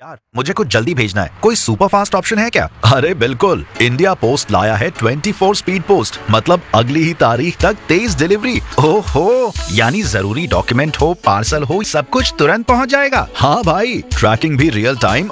यार मुझे कुछ जल्दी भेजना है, कोई सुपर फास्ट ऑप्शन है क्या? अरे बिल्कुल, इंडिया पोस्ट लाया है 24 स्पीड पोस्ट, मतलब अगली ही तारीख तक तेज डिलीवरी। ओहो, यानी जरूरी डॉक्यूमेंट हो, पार्सल हो, सब कुछ तुरंत पहुंच जाएगा। हाँ भाई, ट्रैकिंग भी रियल टाइम